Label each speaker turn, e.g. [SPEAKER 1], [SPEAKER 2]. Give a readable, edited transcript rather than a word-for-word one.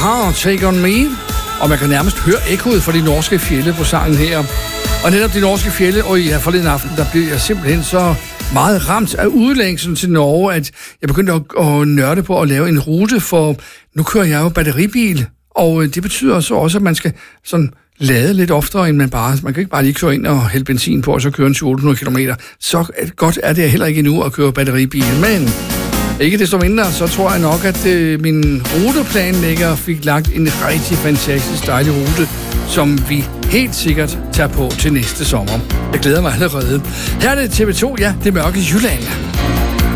[SPEAKER 1] a-ha, Take On Me. Og man kan nærmest høre ekkoet fra de norske fjelde på sangen her. Og netop de norske fjelde, og ja, forleden aften, der blev jeg simpelthen så meget ramt af udlængslen til Norge, at jeg begyndte at nørde på at lave en rute, for nu kører jeg jo batteribil, og det betyder så også, at man skal sådan lade lidt oftere, end man kan ikke bare lige køre ind og hælde benzin på, og så køre en 800 km. Så godt er det heller ikke endnu at køre batteribil, men ikke desto mindre, så tror jeg nok, at min ruteplanlægger fik lagt en rigtig fantastisk dejlig rute, som vi helt sikkert tager på til næste sommer. Jeg glæder mig allerede. Her er det TV2, ja, det mørke Jylland.